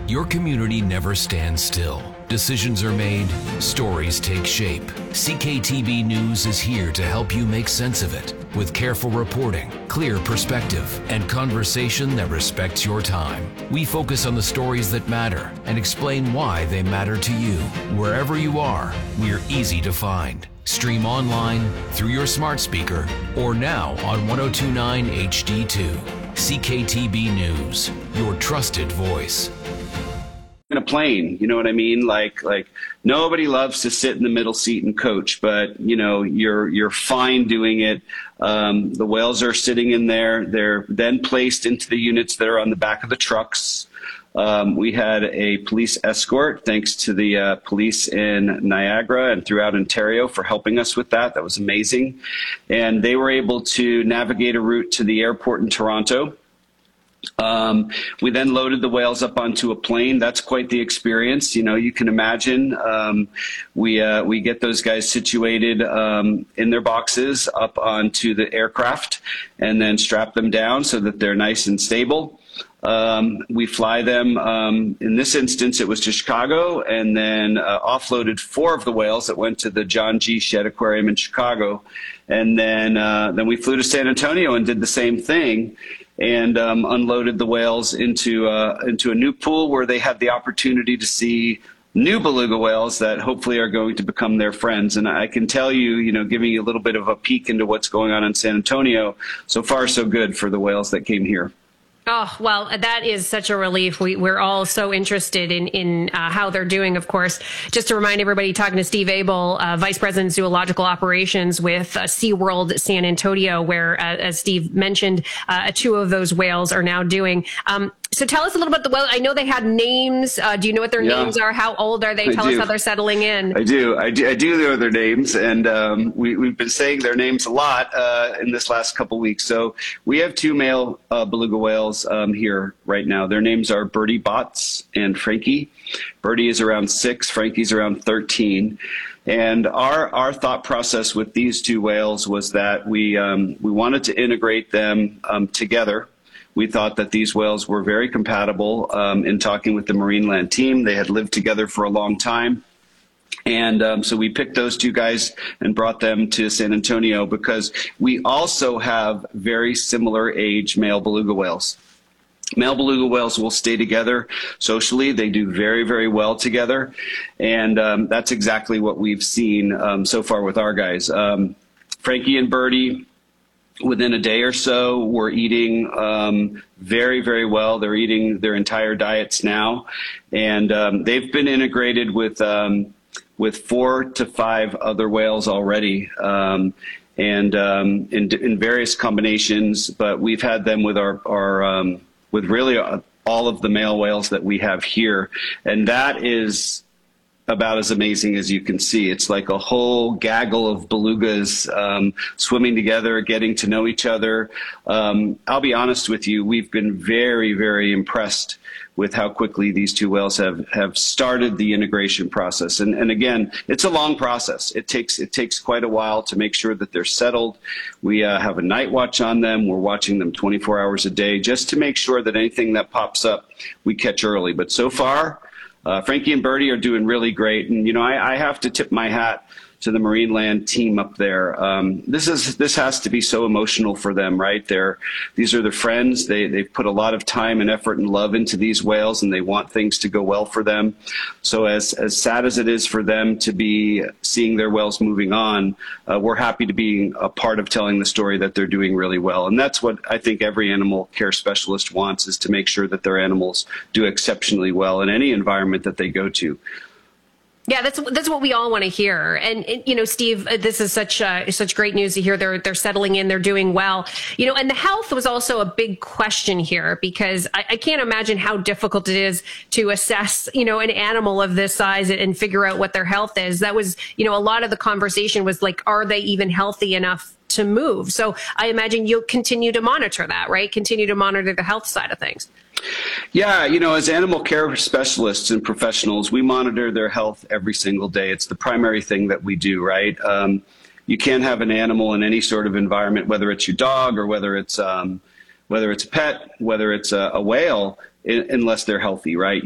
Your community never stands still. Decisions are made, stories take shape. CKTB News is here to help you make sense of it with careful reporting, clear perspective, and conversation that respects your time. We focus on the stories that matter and explain why they matter to you. Wherever you are, we're easy to find. Stream online, through your smart speaker, or now on 1029 HD2. CKTB News, your trusted voice. In a plane, you know what I mean? Like nobody loves to sit in the middle seat and coach, but you know, you're fine doing it. The whales are sitting in there. They're then placed into the units that are on the back of the trucks. We had a police escort, thanks to the police in Niagara and throughout Ontario for helping us with that. That was amazing. And they were able to navigate a route to the airport in Toronto. We then loaded the whales up onto a plane. That's quite the experience. You know, you can imagine. We get those guys situated in their boxes up onto the aircraft and then strap them down so that they're nice and stable. We fly them, in this instance, it was to Chicago, and then offloaded 4 of the whales that went to the John G. Shedd Aquarium in Chicago. And then we flew to San Antonio and did the same thing, and unloaded the whales into a new pool where they had the opportunity to see new beluga whales that hopefully are going to become their friends. And I can tell you, you know, giving you a little bit of a peek into what's going on in San Antonio, so far so good for the whales that came here. Oh, well, that is such a relief. We're all so interested in how they're doing, of course. Just to remind everybody, talking to Steve Abel, Vice President Zoological Operations with SeaWorld San Antonio, where, as Steve mentioned, 2 of those whales are now doing. So tell us a little about the whales. I know they had names. Do you know what their names are? How old are they? Tell us how they're settling in. I do know their names, and we've been saying their names a lot in this last couple weeks. So we have 2 male beluga whales here right now. Their names are Birdie Botts and Frankie. Birdie is around 6, Frankie's around 13. And our thought process with these 2 whales was that we wanted to integrate them together. We thought that these whales were very compatible. In talking with the Marineland team, they had lived together for a long time. And so we picked those 2 guys and brought them to San Antonio because we also have very similar age male beluga whales. Male beluga whales will stay together socially. They do very, very well together. And that's exactly what we've seen so far with our guys. Frankie and Birdie, within a day or so, we're eating very, very well. They're eating their entire diets now. And they've been integrated with 4 to 5 other whales already. And in various combinations, but we've had them with with really all of the male whales that we have here. And that is about as amazing as you can see. It's like a whole gaggle of belugas swimming together, getting to know each other. I'll be honest with you, we've been very, very impressed with how quickly these 2 whales have started the integration process. And again, it's a long process. It takes quite a while to make sure that they're settled. We have a night watch on them. We're watching them 24 hours a day just to make sure that anything that pops up, we catch early. But so far, Frankie and Birdie are doing really great. And, you know, I have to tip my hat to the Marineland team up there. This has to be so emotional for them, right? These are their friends. They've put a lot of time and effort and love into these whales, and they want things to go well for them. So as sad as it is for them to be seeing their whales moving on, we're happy to be a part of telling the story that they're doing really well. And that's what I think every animal care specialist wants, is to make sure that their animals do exceptionally well in any environment that they go to. Yeah, that's what we all want to hear. And you know, Steve, this is such great news to hear. They're settling in, they're doing well. You know, and the health was also a big question here, because I can't imagine how difficult it is to assess, you know, an animal of this size and figure out what their health is. That was, you know, a lot of the conversation was like, are they even healthy enough to move? So I imagine you'll continue to monitor that, right? Continue to monitor the health side of things. Yeah, you know, as animal care specialists and professionals, we monitor their health every single day. It's the primary thing that we do, right? You can't have an animal in any sort of environment, whether it's your dog or whether it's a pet, whether it's a whale, unless they're healthy, right?